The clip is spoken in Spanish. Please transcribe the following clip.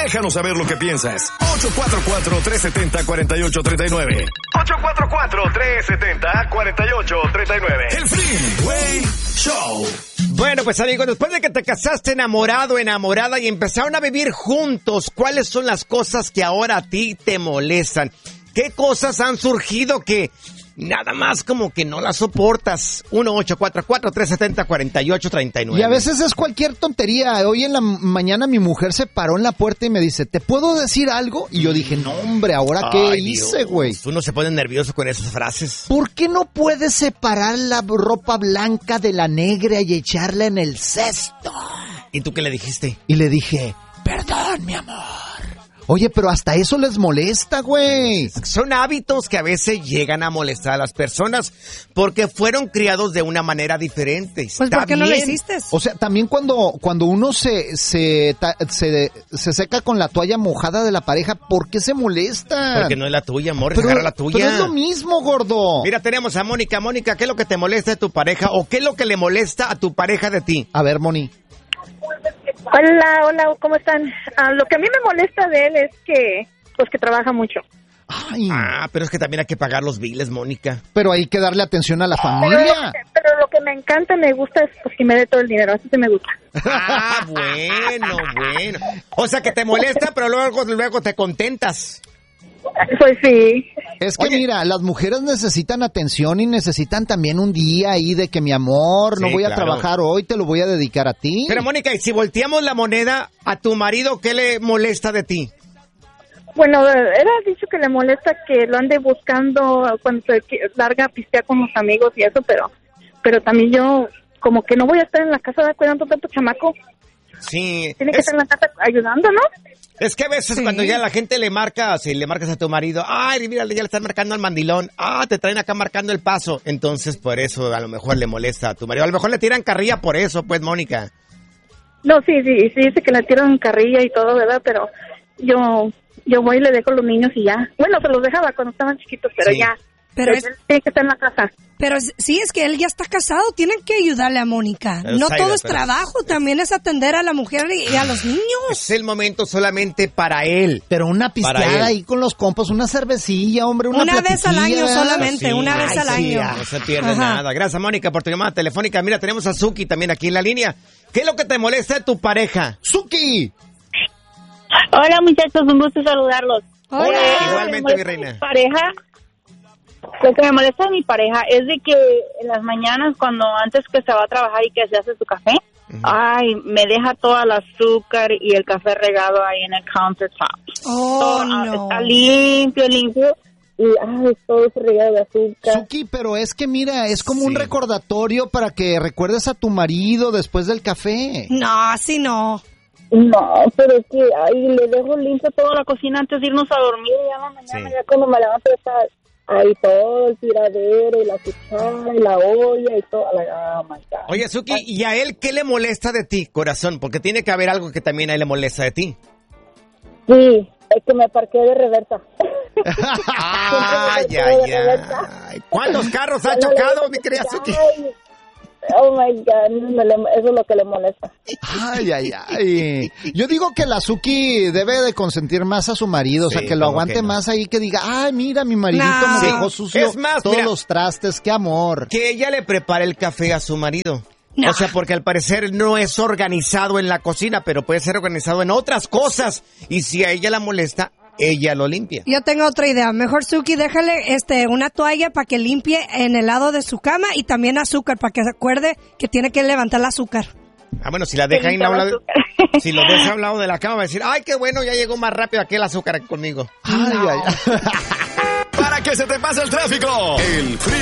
Déjanos saber lo que piensas. 844-370-4839. 844-370-4839. El Freeway Show. Bueno, pues amigos, después de que te casaste enamorado, enamorada y empezaron a vivir juntos, ¿cuáles son las cosas que ahora a ti te molestan? ¿Qué cosas han surgido que nada más como que no las soportas? 1-844-370-4839. Y a veces es cualquier tontería. Hoy en la mañana mi mujer se paró en la puerta y me dice, ¿te puedo decir algo? Y yo dije, no hombre, ¿ahora qué hice, güey? Uno se pone nervioso con esas frases. ¿Por qué no puedes separar la ropa blanca de la negra y echarla en el cesto? ¿Y tú qué le dijiste? Y le dije, perdón, mi amor. Oye, pero hasta eso les molesta, güey. Son hábitos que a veces llegan a molestar a las personas porque fueron criados de una manera diferente. Pues ¿por qué no lo hiciste? O sea, también cuando uno se seca con la toalla mojada de la pareja, ¿por qué se molesta? Porque no es la tuya, amor, agarra la tuya. Pero es lo mismo, gordo. Mira, tenemos a Mónica. Mónica, ¿qué es lo que te molesta de tu pareja o qué es lo que le molesta a tu pareja de ti? A ver, Moni. Hola, ¿cómo están? Lo que a mí me molesta de él es que trabaja mucho. Ay. Pero es que también hay que pagar los biles, Mónica. Pero hay que darle atención a la familia. Pero lo que me encanta, me gusta es que me dé todo el dinero, así se me gusta. Bueno. O sea que te molesta, pero luego te contentas. Pues sí. Es que mira, las mujeres necesitan atención y necesitan también un día ahí de que mi amor, no voy a trabajar hoy, te lo voy a dedicar a ti. Pero Mónica, y si volteamos la moneda a tu marido, ¿qué le molesta de ti? Bueno, él ha dicho que le molesta que lo ande buscando cuando se larga a pistear con los amigos y eso, pero también yo como que no voy a estar en la casa cuidando tanto chamaco. Sí. Tiene que estar en la casa ayudando, ¿no? Es que a veces cuando ya la gente le marca, si le marcas a tu marido, ay, mira, ya le están marcando al mandilón, te traen acá marcando el paso, entonces por eso a lo mejor le molesta a tu marido, a lo mejor le tiran carrilla por eso, pues, Mónica. No, sí, dice que le tiran carrilla y todo, ¿verdad? Pero yo voy y le dejo los niños y ya. Bueno, se los dejaba cuando estaban chiquitos, pero ya. Pero él tiene que estar en la casa. Pero sí, es que él ya está casado, tienen que ayudarle a Mónica. No todo es trabajo, también es atender a la mujer y a los niños. Es el momento solamente para él. Pero una pisteada ahí con los compas, una cervecilla, hombre, una vez al año solamente, una vez al año. No se pierde nada. Gracias, Mónica, por tu llamada telefónica. Mira, tenemos a Suki también aquí en la línea. ¿Qué es lo que te molesta de tu pareja? ¡Suki! Hola, muchachos, un gusto saludarlos. Hola. Igualmente, mi reina. Lo que me molesta de mi pareja es de que en las mañanas, cuando antes que se va a trabajar y que se hace su café, me deja todo el azúcar y el café regado ahí en el countertop. No. Está limpio y todo regado de azúcar. Suki, pero es que mira, es como un recordatorio para que recuerdes a tu marido después del café. No, así no. No, pero es que le dejo limpio toda la cocina antes de irnos a dormir y ya mañana ya cuando me levanto está ahí todo el tiradero y la cuchara y la olla y todo. Oh my God. Oye, Suki, ¿y a él qué le molesta de ti, corazón? Porque tiene que haber algo que también a él le molesta de ti. Sí, es que me parqué de reversa. Ay. ¿Cuántos carros ha chocado, mi querida Suki? Oh my God, eso es lo que le molesta. Ay. Yo digo que la Suki debe de consentir más a su marido, o sea, que lo aguante más ahí, que diga, ay, mira, mi maridito me dejó sucio todos los trastes, qué amor. Que ella le prepare el café a su marido. No. O sea, porque al parecer no es organizado en la cocina, pero puede ser organizado en otras cosas. Y si a ella la molesta, ella lo limpia. Yo tengo otra idea. Mejor, Suki, déjale una toalla para que limpie en el lado de su cama y también azúcar, para que se acuerde que tiene que levantar el azúcar. Bueno, si la deja ahí si lo deja a un lado de la cama, va a decir, ay, qué bueno, ya llegó más rápido aquel azúcar conmigo. Para que se te pase el tráfico, el